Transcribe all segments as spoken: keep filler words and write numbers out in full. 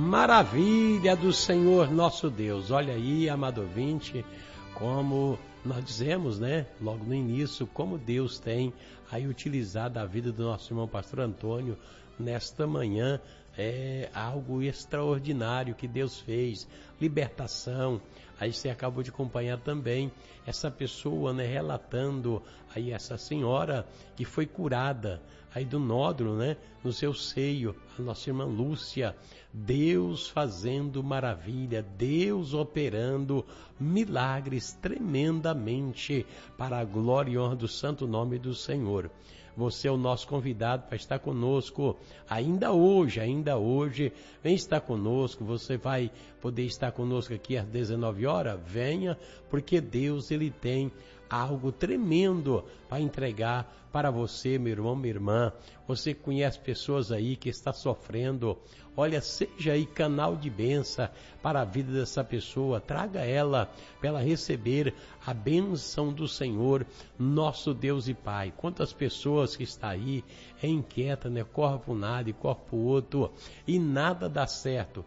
maravilha do Senhor nosso Deus. Olha aí, amado ouvinte, como nós dizemos, né, logo no início, como Deus tem aí utilizado a vida do nosso irmão pastor Antônio nesta manhã. É algo extraordinário que Deus fez, libertação. Aí você acabou de acompanhar também essa pessoa, né, relatando aí essa senhora que foi curada aí do nódulo, né, no seu seio, a nossa irmã Lúcia. Deus fazendo maravilha, Deus operando milagres tremendamente para a glória e honra do santo nome do Senhor. Você é o nosso convidado para estar conosco ainda hoje, ainda hoje. Vem estar conosco, você vai poder estar conosco aqui às dezenove horas. Venha, porque Deus, Ele tem algo tremendo para entregar para você, meu irmão, minha irmã. Você conhece pessoas aí que estão sofrendo. Olha, seja aí canal de bênção para a vida dessa pessoa. Traga ela para ela receber a bênção do Senhor, nosso Deus e Pai. Quantas pessoas que estão aí é inquieta, né? Corre para um lado e corre para o outro e nada dá certo.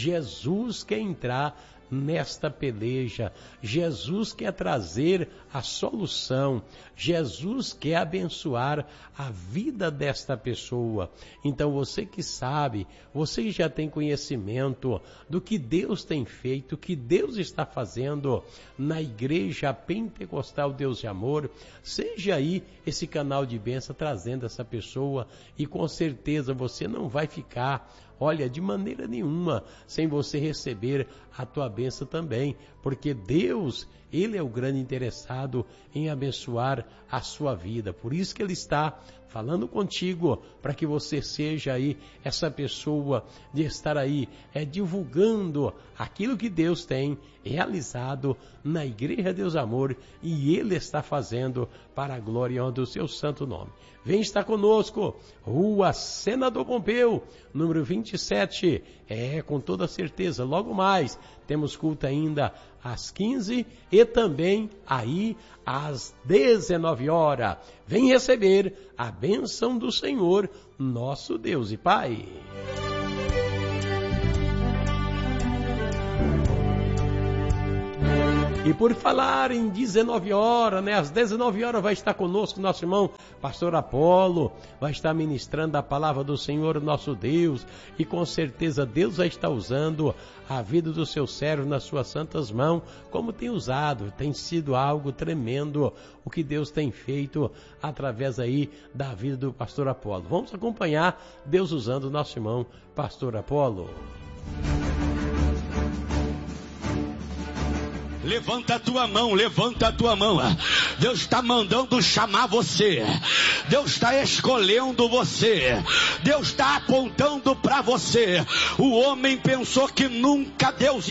Jesus quer entrar nesta peleja. Jesus quer trazer a solução. Jesus quer abençoar a vida desta pessoa. Então você que sabe, você que já tem conhecimento do que Deus tem feito, o que Deus está fazendo na igreja pentecostal Deus de Amor, seja aí esse canal de bênção trazendo essa pessoa, e com certeza você não vai ficar, olha, de maneira nenhuma, sem você receber a tua bênção também, porque Deus, Ele é o grande interessado em abençoar a sua vida. Por isso que Ele está falando contigo, para que você seja aí essa pessoa de estar aí é, divulgando aquilo que Deus tem realizado na Igreja Deus Amor, e Ele está fazendo para a glória e honra do seu santo nome. Vem estar conosco, Rua Senador Pompeu, número vinte e sete, é, com toda certeza, logo mais, temos culto ainda às quinze e também aí às dezenove horas. Vem receber a bênção do Senhor, nosso Deus e Pai. E por falar em dezenove horas, né? Às dezenove horas vai estar conosco nosso irmão pastor Apolo, vai estar ministrando a palavra do Senhor nosso Deus, e com certeza Deus vai estar usando a vida do seu servo nas suas santas mãos, como tem usado, tem sido algo tremendo o que Deus tem feito através aí da vida do pastor Apolo. Vamos acompanhar Deus usando o nosso irmão pastor Apolo. Levanta a tua mão, levanta a tua mão. Deus está mandando chamar você. Deus está escolhendo você. Deus está apontando para você. O homem pensou que nunca Deus,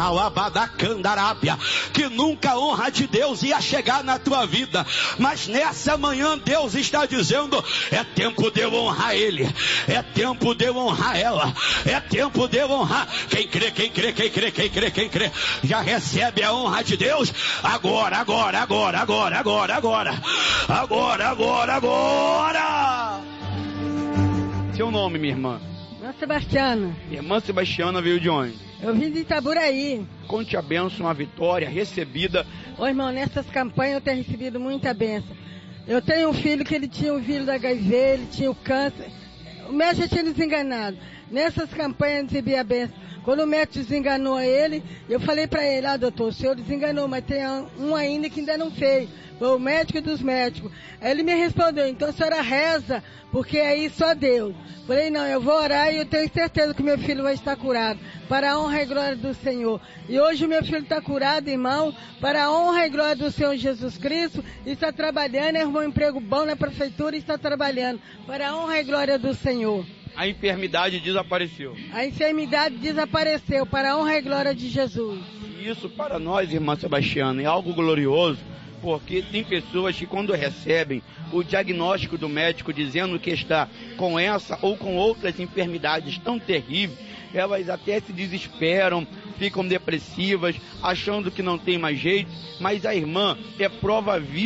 que nunca a honra de Deus ia chegar na tua vida. Mas nessa manhã Deus está dizendo: é tempo de eu honrar Ele. É tempo de eu honrar ela. É tempo de eu honrar. Quem crê, quem crê, quem crê, quem crê, quem crê, já recebe a honra de Deus. Agora, agora, agora, agora, agora, agora, agora, agora, agora. Seu nome, minha irmã? Irmã Sebastiana. Irmã Sebastiana veio de onde? Eu vim de Itaburaí. Conte a bênção, uma vitória recebida. Ô irmão, nessas campanhas eu tenho recebido muita bênção. Eu tenho um filho que ele tinha o vírus da H I V, ele tinha o câncer. O médico já tinha desenganado. Nessas campanhas eu recebi a bênção. Quando o médico desenganou ele, eu falei para ele: ah, doutor, o senhor desenganou, mas tem um ainda que ainda não fez. Foi o médico dos médicos. Aí ele me respondeu: então a senhora reza, porque aí só Deus. Falei: não, eu vou orar e eu tenho certeza que meu filho vai estar curado, para a honra e glória do Senhor. E hoje o meu filho está curado, irmão, para a honra e glória do Senhor Jesus Cristo, e está trabalhando, arrumou um emprego bom na prefeitura e está trabalhando, para a honra e glória do Senhor. A enfermidade desapareceu. A enfermidade desapareceu, para a honra e glória de Jesus. Isso para nós, irmã Sebastiana, é algo glorioso, porque tem pessoas que quando recebem o diagnóstico do médico dizendo que está com essa ou com outras enfermidades tão terríveis, elas até se desesperam, ficam depressivas, achando que não tem mais jeito, mas a irmã é prova viva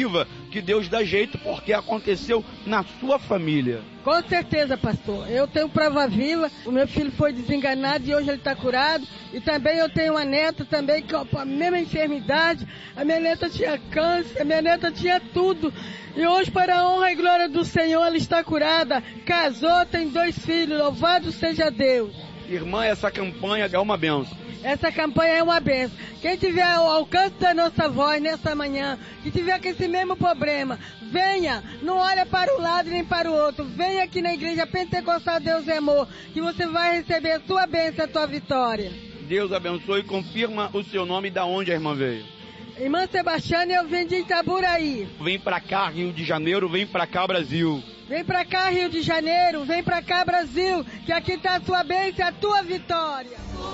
que Deus dá jeito, porque aconteceu na sua família. Com certeza, pastor. Eu tenho prova viva. O meu filho foi desenganado e hoje ele está curado. E também eu tenho uma neta também com a mesma enfermidade. A minha neta tinha câncer, a minha neta tinha tudo. E hoje, para a honra e glória do Senhor, ela está curada. Casou, tem dois filhos. Louvado seja Deus. Irmã, essa campanha é uma bênção. Essa campanha é uma bênção. Quem tiver ao alcance da nossa voz nessa manhã, que tiver com esse mesmo problema, venha, não olha para um lado nem para o outro. Venha aqui na igreja Pentecostal Deus é Amor, que você vai receber a sua bênção, a sua vitória. Deus abençoe e confirma o seu nome e da onde a irmã veio. Irmã Sebastiana, eu vim de Itaburaí. Vem pra cá, Rio de Janeiro, vem pra cá, Brasil. Vem pra cá, Rio de Janeiro, vem pra cá, Brasil, que aqui está a sua bênção e a tua vitória.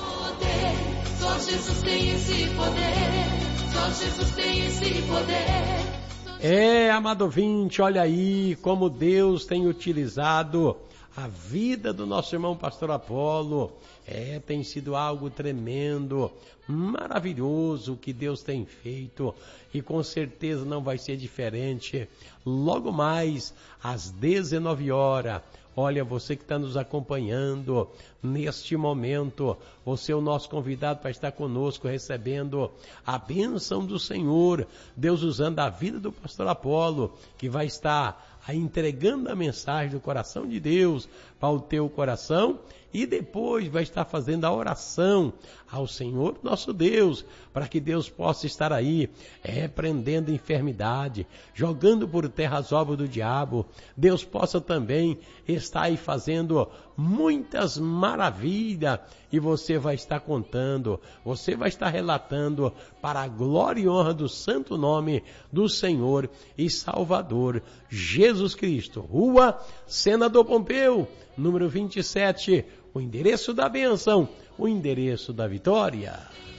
Poder, só Jesus tem esse poder, só Jesus tem esse poder. É, amado ouvinte, olha aí como Deus tem utilizado a vida do nosso irmão pastor Apolo. É, tem sido algo tremendo, maravilhoso o que Deus tem feito e com certeza não vai ser diferente. Logo mais, às dezenove horas, olha, você que está nos acompanhando neste momento, você é o nosso convidado para estar conosco recebendo a bênção do Senhor, Deus usando a vida do pastor Apolo, que vai estar aí entregando a mensagem do coração de Deus para o teu coração e depois vai estar fazendo a oração ao Senhor nosso Deus, para que Deus possa estar aí repreendendo enfermidade, jogando por terra as obras do diabo. Deus possa também estar aí fazendo muitas maravilhas e você vai estar contando, você vai estar relatando para a glória e honra do santo nome do Senhor e Salvador Jesus Cristo. Rua Senador Pompeu, número vinte e sete, o endereço da bênção, o endereço da vitória.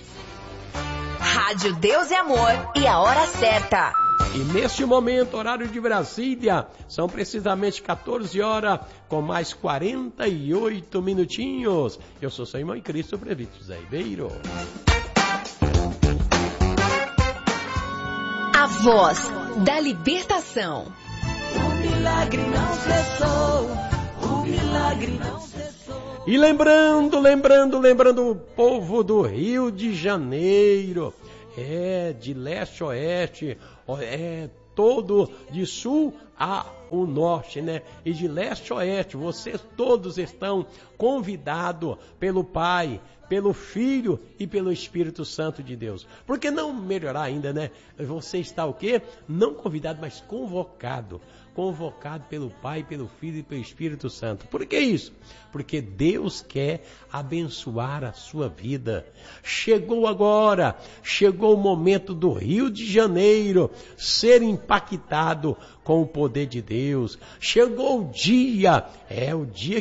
Rádio Deus é Amor e a hora certa. E neste momento, horário de Brasília, são precisamente quatorze horas com mais quarenta e oito minutinhos. Eu sou seu irmão em Cristo, Previto Zé Ribeiro. A voz da libertação. O milagre não cessou, o milagre não cessou. E lembrando, lembrando, lembrando o povo do Rio de Janeiro, é de leste a oeste, é todo de sul a o norte, né? E de leste a oeste, vocês todos estão convidados pelo Pai, pelo Filho e pelo Espírito Santo de Deus. Por que não melhorar ainda, né? Você está o quê? Não convidado, mas convocado. Convocado pelo Pai, pelo Filho e pelo Espírito Santo. Por que isso? Porque Deus quer abençoar a sua vida. Chegou agora, chegou o momento do Rio de Janeiro ser impactado com o poder de Deus. Chegou o dia, é o dia